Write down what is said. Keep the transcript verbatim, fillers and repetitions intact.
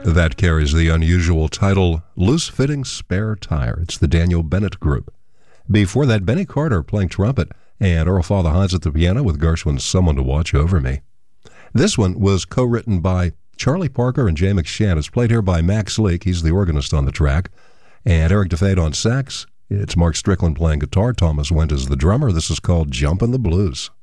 That carries the unusual title, Loose Fitting Spare Tire. It's the Daniel Bennett Group. Before that, Benny Carter playing trumpet, and Earl Father Hines at the piano with Gershwin's Someone to Watch Over Me. This one was co-written by Charlie Parker and Jay McShann. It's played here by Max Leake. He's the organist on the track. And Eric DeFade on sax. It's Mark Strickland playing guitar. Thomas Wendt is the drummer. This is called Jumpin' the Blues.